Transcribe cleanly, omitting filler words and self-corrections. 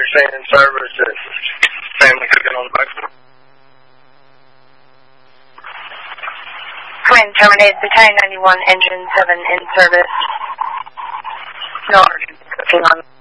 16 in service. Family cooking on the boat. Twin terminated Battalion 91, engine 7 in service. No urgent cooking on